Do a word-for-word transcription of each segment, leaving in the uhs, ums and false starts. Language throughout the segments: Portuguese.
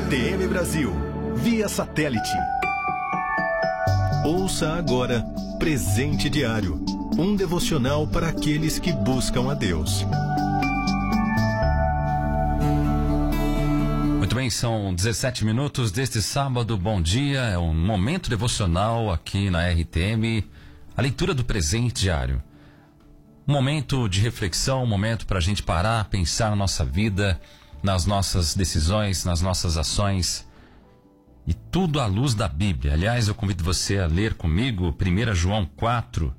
R T M Brasil, via satélite. Ouça agora Presente Diário, um devocional para aqueles que buscam a Deus. Muito bem, são dezessete minutos deste sábado. Bom dia, é um momento devocional aqui na R T M, a leitura do Presente Diário. Um momento de reflexão, um momento para a gente parar, pensar na nossa vida, nas nossas decisões, nas nossas ações, e tudo à luz da Bíblia. Aliás, eu convido você a ler comigo primeiro João quatro,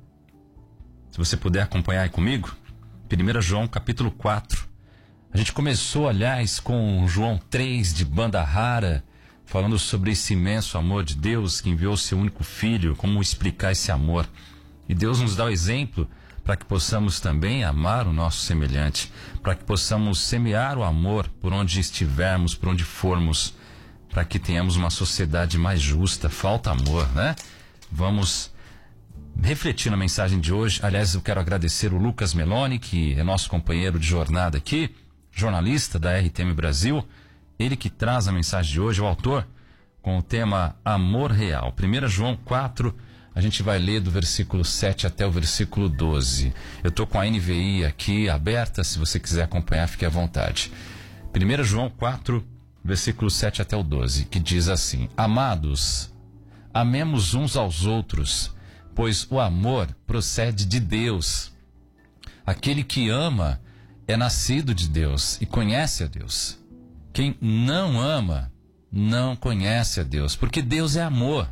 se você puder acompanhar aí comigo, primeiro João capítulo quatro. A gente começou, aliás, com João três de banda rara, falando sobre esse imenso amor de Deus que enviou seu único filho, como explicar esse amor. E Deus nos dá o exemplo para que possamos também amar o nosso semelhante, para que possamos semear o amor por onde estivermos, por onde formos, para que tenhamos uma sociedade mais justa. Falta amor, né? Vamos refletir na mensagem de hoje. Aliás, eu quero agradecer o Lucas Meloni, que é nosso companheiro de jornada aqui, jornalista da R T M Brasil, ele que traz a mensagem de hoje, o autor, com o tema Amor Real. primeiro João quatro, a gente vai ler do versículo sete até o versículo doze. Eu estou com a N V I aqui aberta, se você quiser acompanhar, fique à vontade. primeiro João quatro, versículo sete até o doze, que diz assim: Amados, amemos uns aos outros, pois o amor procede de Deus. Aquele que ama é nascido de Deus e conhece a Deus. Quem não ama não conhece a Deus, porque Deus é amor.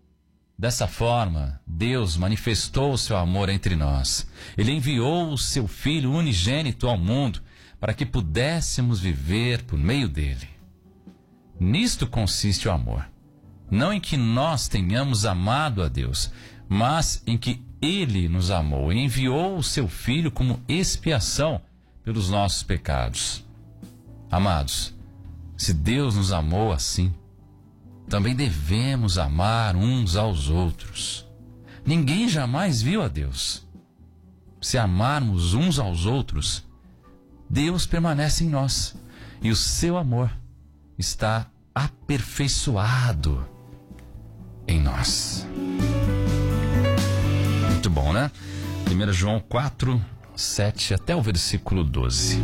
Dessa forma, Deus manifestou o seu amor entre nós. Ele enviou o seu Filho unigênito ao mundo para que pudéssemos viver por meio dele. Nisto consiste o amor. Não em que nós tenhamos amado a Deus, mas em que Ele nos amou e enviou o seu Filho como expiação pelos nossos pecados. Amados, se Deus nos amou assim, também devemos amar uns aos outros. Ninguém jamais viu a Deus. Se amarmos uns aos outros, Deus permanece em nós e o seu amor está aperfeiçoado em nós. Muito bom, né? primeiro João quatro, sete até o versículo doze.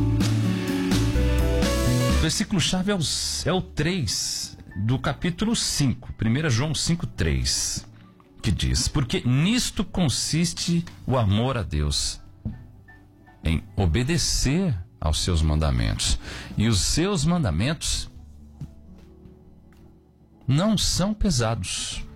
O versículo-chave é o, é o três do capítulo cinco, primeiro João cinco, três, que diz: Porque nisto consiste o amor a Deus, em obedecer aos seus mandamentos. E os seus mandamentos não são pesados.